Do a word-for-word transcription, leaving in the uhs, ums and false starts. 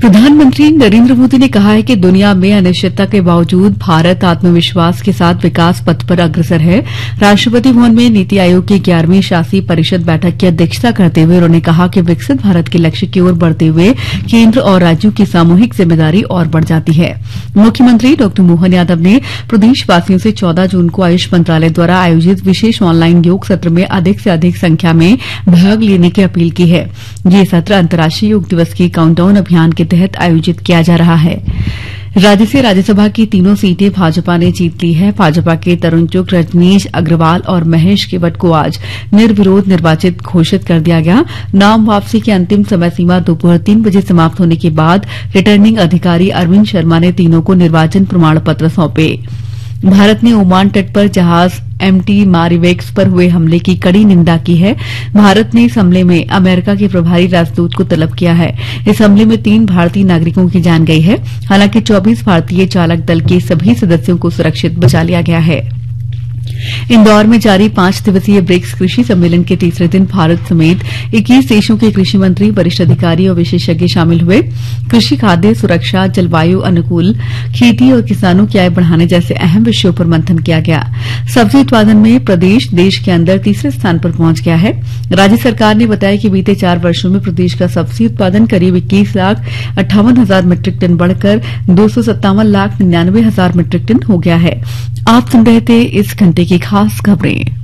प्रधानमंत्री नरेंद्र मोदी ने कहा है कि दुनिया में अनिश्चितता के बावजूद भारत आत्मविश्वास के साथ विकास पथ पर अग्रसर है। राष्ट्रपति भवन में नीति आयोग की ग्यारहवीं शासी परिषद बैठक की अध्यक्षता करते हुए उन्होंने कहा कि विकसित भारत के लक्ष्य की ओर बढ़ते हुए केंद्र और राज्यों की सामूहिक जिम्मेदारी और बढ़ जाती है। मुख्यमंत्री डॉ मोहन यादव ने प्रदेशवासियों से चौदह जून को आयुष मंत्रालय द्वारा आयोजित विशेष ऑनलाइन योग सत्र में अधिक से अधिक संख्या में भाग लेने की अपील की है। यह सत्र अंतर्राष्ट्रीय योग दिवस की काउंटडाउन अभियान के तहत आयोजित किया जा रहा है। राज्य से राज्यसभा की तीनों सीटें भाजपा ने जीत ली है। भाजपा के तरुण चुग, रजनीश अग्रवाल और महेश केवट को आज निर्विरोध निर्वाचित घोषित कर दिया गया। नाम वापसी की अंतिम समय सीमा दोपहर तीन बजे समाप्त होने के बाद रिटर्निंग अधिकारी अरविंद शर्मा ने तीनों को निर्वाचन प्रमाण पत्र सौंपे। भारत ने ओमान तट पर जहाज एमटी मारिवेक्स पर हुए हमले की कड़ी निंदा की है। भारत ने इस हमले में अमेरिका के प्रभारी राजदूत को तलब किया है। इस हमले में तीन भारतीय नागरिकों की जान गई है। हालांकि चौबीस भारतीय चालक दल के सभी सदस्यों को सुरक्षित बचा लिया गया है। इंदौर में जारी पांच दिवसीय ब्रिक्स कृषि सम्मेलन के तीसरे दिन भारत समेत इक्कीस देशों के कृषि मंत्री, वरिष्ठ अधिकारी और विशेषज्ञ शामिल हुए। कृषि, खाद्य सुरक्षा, जलवायु अनुकूल खेती और किसानों की आय बढ़ाने जैसे अहम विषयों पर मंथन किया गया। सब्जी उत्पादन में प्रदेश देश के अंदर तीसरे स्थान पर पहुंच गया है। राज्य सरकार ने बताया कि बीते चार वर्षों में प्रदेश का सब्जी उत्पादन करीब इक्कीस लाख अट्ठावन हजार मीट्रिक टन बढ़कर दो सौ सत्तावन लाख निन्यानवे हजार मीट्रिक टन हो गया है। आप सुन रहे थे इस घंटे की खास खबरें।